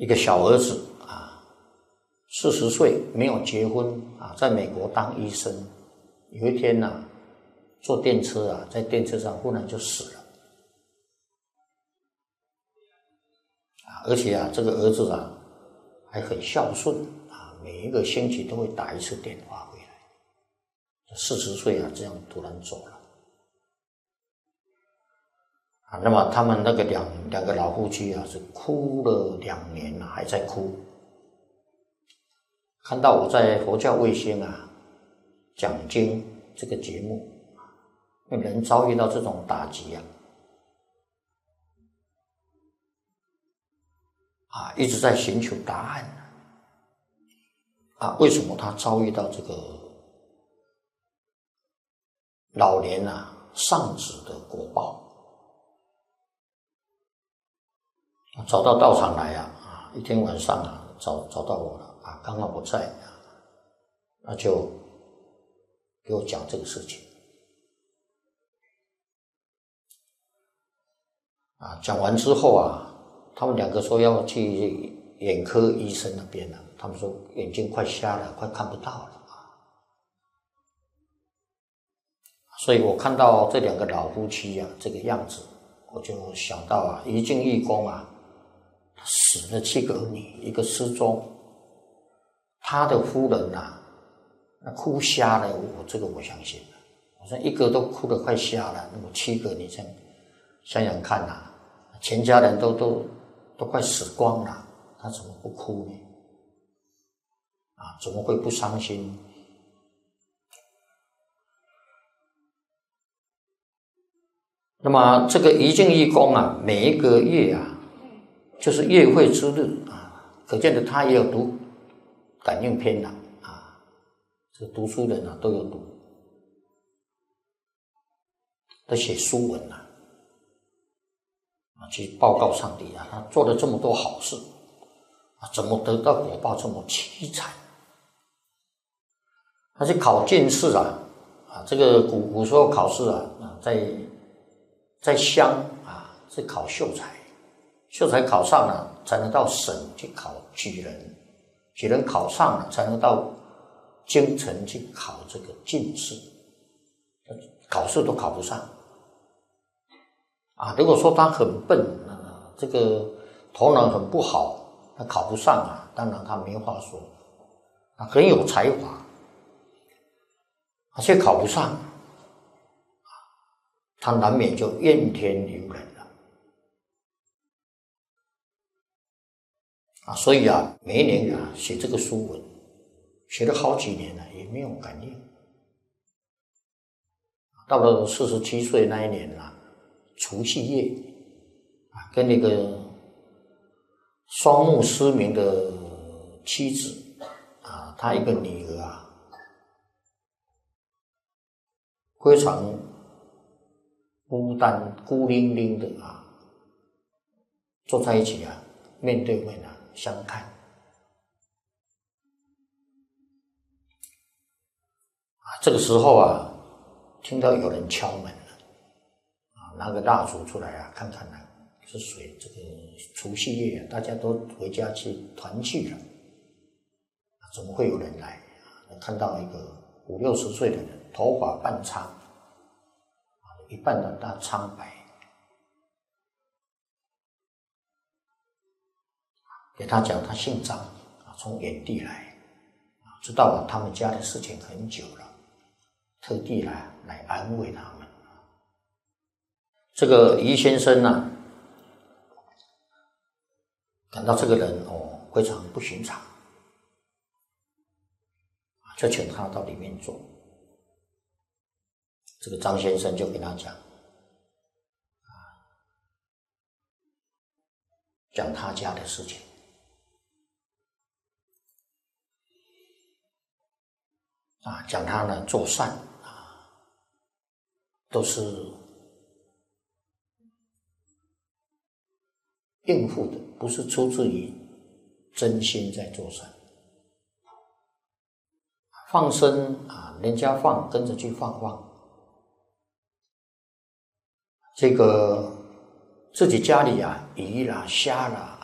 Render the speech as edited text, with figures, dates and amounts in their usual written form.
一个小儿子40岁没有结婚在美国当医生。有一天坐电车在电车上忽然就死了。而且这个儿子还很孝顺每一个星期都会打一次电话回来。40岁这样突然走了。那么他们那个两个老夫妻是哭了2年还在哭。看到我在佛教卫星讲经这个节目，人遭遇到这种打击一直在寻求答案为什么他遭遇到这个老年丧子的果报？找到道场来一天晚上找到我了刚好我在那就给我讲这个事情讲完之后他们2个说要去眼科医生那边他们说眼睛快瞎了，快看不到了所以我看到这2个老夫妻这个样子，我就想到一境义公死了7个儿女，一个失踪，他的夫人哭瞎了，我相信我说1个都哭得快瞎了，那么7个你想想看全家人都快死光了，他怎么不哭呢？怎么会不伤心？那么这个一境义公每一个月就是月会之日可见的他也有读感应篇这个读书人都有读，都写书文去报告上帝他做了这么多好事怎么得到果报这么凄惨？他去考进士这个古时候考试在乡是考秀才，秀才考上了才能到省去考举人，举人考上了才能到京城去考这个进士，考试都考不上如果说他很笨这个头脑很不好，他考不上当然他没话说很有才华却考不上他难免就怨天尤人了所以每一年写这个书文，写了好几年也没有感应。到了47岁那一年除夕夜跟那个双目失明的妻子他一个女儿非常孤单孤零零的坐在一起面对面相看这个时候听到有人敲门了拿个蜡烛出来看看是谁。这个除夕夜大家都回家去团聚了怎么会有人来看到一个50、60岁的人，头发半苍一半的大苍白，给他讲他姓张从远地来知道他们家的事情很久了，特地来安慰他们。这个于先生感到这个人非常不寻常，就请他到里面坐。这个张先生就跟他讲他家的事情讲他做善都是应付的，不是出自于真心在做善。放生人家放跟着去放，这个自己家里鱼啦虾啦